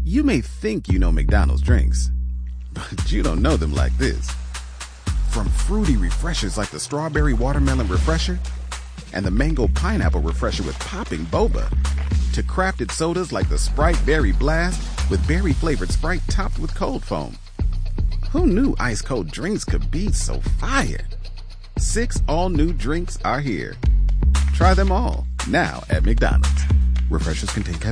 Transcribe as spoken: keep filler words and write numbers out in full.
You may think you know McDonald's drinks, but you don't know them like this. From fruity refreshers like the Strawberry Watermelon Refresher and the Mango Pineapple Refresher with popping boba, to crafted sodas like the Sprite Berry Blast with berry-flavored Sprite topped with cold foam. Who knew ice-cold drinks could be so fire? Six all-new drinks are here. Try them all, now at McDonald's. Refreshers contain caffeine.